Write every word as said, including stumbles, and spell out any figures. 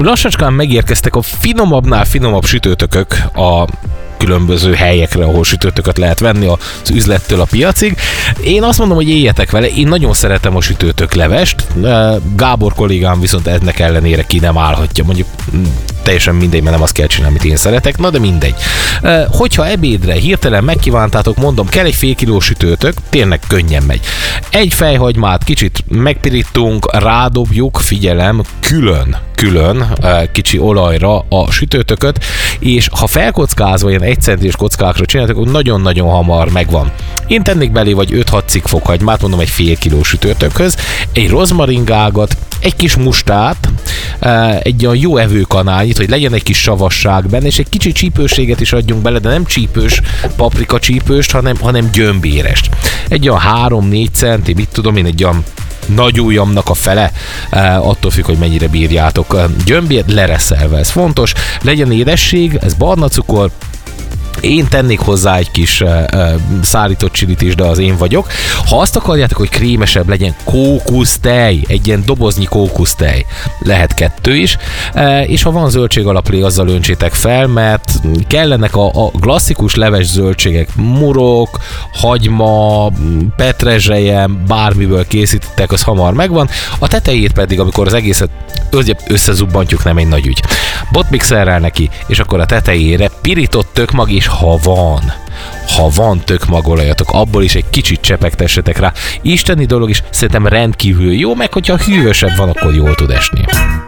Lassacskán megérkeztek a finomabbnál finomabb sütőtökök a különböző helyekre, ahol sütőtököt lehet venni az üzlettől a piacig. Én azt mondom, hogy éljetek vele, én nagyon szeretem a sütőtök levest, Gábor kollégám viszont ennek ellenére ki nem állhatja, mondjuk teljesen mindegy, mert nem azt kell csinálni, amit én szeretek, na de mindegy. Hogyha ebédre hirtelen megkívántátok, mondom, kell egy fél kiló sütőtök, tényleg könnyen megy. Egy fejhagymát kicsit megpirítunk, rádobjuk, figyelem, külön, külön kicsi olajra a sütőtököt, és ha felkockázva ilyen egy centis kockákra csináltok, akkor nagyon-nagyon hamar megvan. Én tennék belé vagy öt-hat cikk fokhagymát, mondom, egy fél kiló sütőtökhöz, egy rozmaringágat, egy kis mustát, egy olyan jó evőkanálnyit, hogy legyen egy kis savasság benne, és egy kicsi csípőséget is adjunk bele, de nem csípős, paprika csípőst, hanem, hanem gyömbérest. Egy olyan három-négy centi, mit tudom én, egy olyan nagy ujjamnak a fele, attól függ, hogy mennyire bírjátok. Gyömbért lereszelve, ez fontos. Legyen édesség, ez barna cukor, én tennék hozzá egy kis uh, szárított csilit is, de az én vagyok. Ha azt akarjátok, hogy krémesebb legyen, kókusztej, egy ilyen doboznyi kókusztej, lehet kettő is, uh, és ha van zöldség alaplé, azzal öntsétek fel, mert kellenek a, a klasszikus leves zöldségek, murok, hagyma, petrezselye, bármiből készítettek, az hamar megvan. A tetejét pedig, amikor az egészet összezubbantjuk, nem egy nagy ügy. Botmixerrel neki, és akkor a tetejére pirított tökmag, és ha van, ha van tökmagolajatok, abból is egy kicsit csepegtessetek rá. Isteni dolog is, szerintem rendkívül jó, meg hogyha hűvösebb van, akkor jól tud esni.